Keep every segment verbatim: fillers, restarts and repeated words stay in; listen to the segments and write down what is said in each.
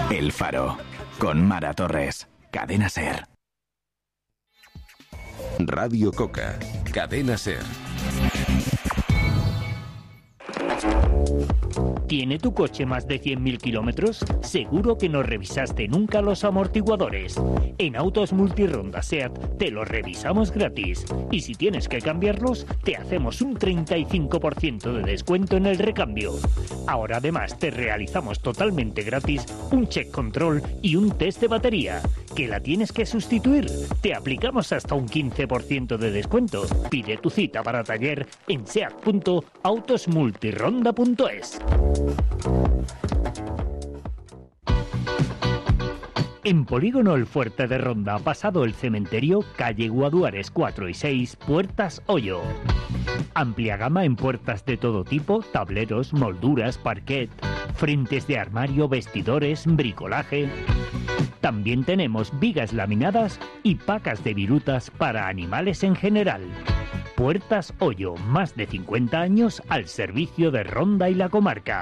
El Faro, con Mara Torres, Cadena SER. Radio Coca, Cadena SER. ¿Tiene tu coche más de cien mil kilómetros? Seguro que no revisaste nunca los amortiguadores. En Autos Multironda SEAT te los revisamos gratis. Y si tienes que cambiarlos, te hacemos un treinta y cinco por ciento de descuento en el recambio. Ahora además te realizamos totalmente gratis un check control y un test de batería. ¿Que la tienes que sustituir? Te aplicamos hasta un quince por ciento de descuento. Pide tu cita para taller en seat punto autos multironda punto es. En Polígono El Fuerte de Ronda, pasado el cementerio, calle Guaduares cuatro y seis, Puertas Hoyo. Amplia gama en puertas de todo tipo, tableros, molduras, parquet, frentes de armario, vestidores, bricolaje. También tenemos vigas laminadas y pacas de virutas para animales en general. Puertas Hoyo, más de cincuenta años al servicio de Ronda y la comarca.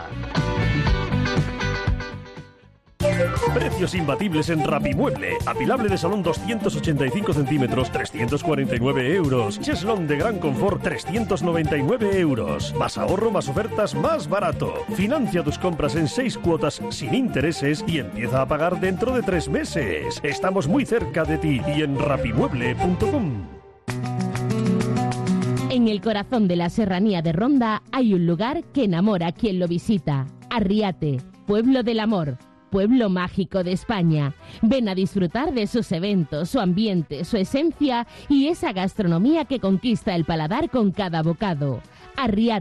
Precios imbatibles en Rapimueble. Apilable de salón doscientos ochenta y cinco centímetros, trescientos cuarenta y nueve euros. Cheslón de gran confort, trescientos noventa y nueve euros. Más ahorro, más ofertas, más barato. Financia tus compras en seis cuotas sin intereses y empieza a pagar dentro de tres meses. Estamos muy cerca de ti y en rapimueble punto com. En el corazón de la serranía de Ronda hay un lugar que enamora a quien lo visita. Arriate, pueblo del amor. Pueblo mágico de España. Ven a disfrutar de sus eventos, su ambiente, su esencia y esa gastronomía que conquista el paladar con cada bocado. Arriate.